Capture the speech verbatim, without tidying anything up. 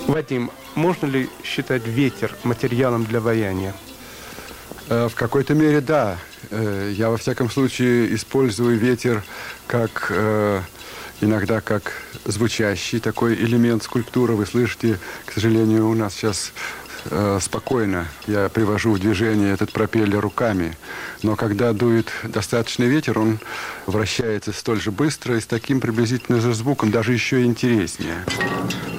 Вадим, можно ли считать ветер материалом для ваяния? В какой-то мере да. Я во всяком случае использую ветер как иногда как звучащий такой элемент скульптуры. Вы слышите, к сожалению, у нас сейчас э, спокойно. Я привожу в движение этот пропеллер руками. Но когда дует достаточный ветер, он вращается столь же быстро и с таким приблизительно же звуком, даже еще интереснее.